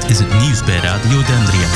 is het nieuws bij Radio Dendria.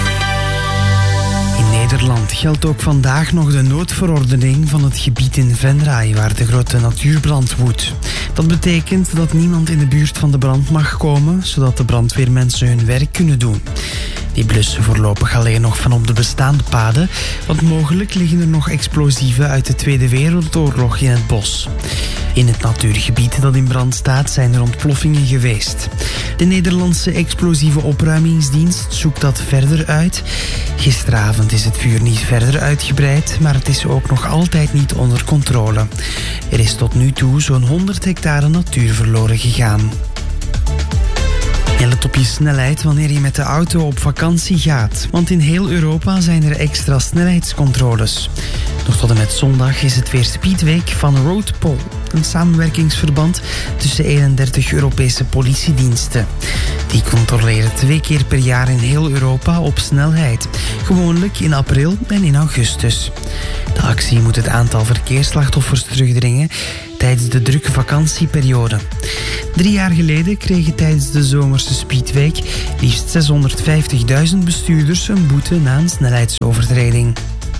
In Nederland geldt ook vandaag nog de noodverordening van het gebied in Venray, waar de grote natuurbrand woedt. Dat betekent dat niemand in de buurt van de brand mag komen, zodat de brandweermensen hun werk kunnen doen. Die blussen voorlopig alleen nog van op de bestaande paden, want mogelijk liggen er nog explosieven uit de Tweede Wereldoorlog in het bos. In het natuurgebied dat in brand staat zijn er ontploffingen geweest. De Nederlandse explosieve opruimingsdienst zoekt dat verder uit. Gisteravond is het vuur niet verder uitgebreid, maar het is ook nog altijd niet onder controle. Er is tot nu toe zo'n 100 hectare natuur verloren gegaan. En let op je snelheid wanneer je met de auto op vakantie gaat. Want in heel Europa zijn er extra snelheidscontroles. Nog tot en met zondag is het weer Speedweek van Roadpol. Een samenwerkingsverband tussen 31 Europese politiediensten. Die controleren 2 keer per jaar in heel Europa op snelheid. Gewoonlijk in april en in augustus. De actie moet het aantal verkeersslachtoffers terugdringen tijdens de drukke vakantieperiode. 3 jaar geleden kregen tijdens de zomerse Speedweek liefst 650.000 bestuurders een boete na een snelheidsovertreding.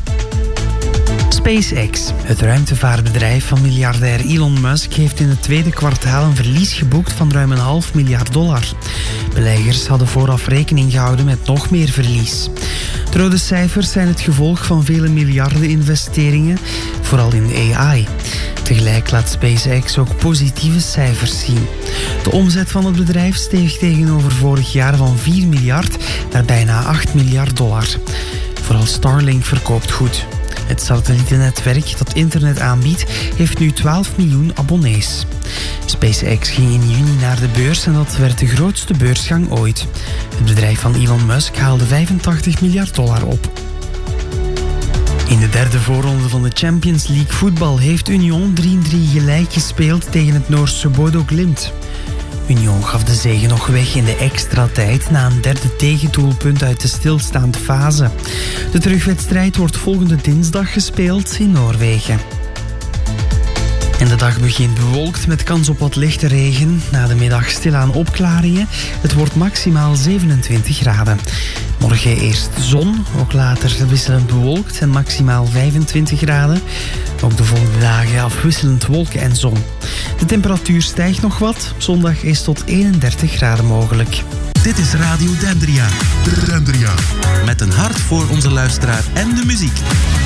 SpaceX, het ruimtevaartbedrijf van miljardair Elon Musk, heeft in het tweede kwartaal een verlies geboekt van ruim $500 miljard. Beleggers hadden vooraf rekening gehouden met nog meer verlies. De rode cijfers zijn het gevolg van vele miljarden investeringen, vooral in AI. Tegelijk laat SpaceX ook positieve cijfers zien. De omzet van het bedrijf steeg tegenover vorig jaar van 4 miljard naar bijna $8 miljard. Vooral Starlink verkoopt goed. Het satellietennetwerk dat internet aanbiedt heeft nu 12 miljoen abonnees. SpaceX ging in juni naar de beurs en dat werd de grootste beursgang ooit. Het bedrijf van Elon Musk haalde $85 miljard op. In de derde voorronde van de Champions League voetbal heeft Union 3-3 gelijk gespeeld tegen het Noorse Bodo Glimt. Union gaf de zege nog weg in de extra tijd na een derde tegendoelpunt uit de stilstaande fase. De terugwedstrijd wordt volgende dinsdag gespeeld in Noorwegen. En de dag begint bewolkt met kans op wat lichte regen. Na de middag stilaan opklaringen. Het wordt maximaal 27 graden. Morgen eerst zon, ook later wisselend bewolkt en maximaal 25 graden. Ook de volgende dagen afwisselend wolken en zon. De temperatuur stijgt nog wat. Zondag is tot 31 graden mogelijk. Dit is Radio Dendria. Dendria. Met een hart voor onze luisteraar en de muziek.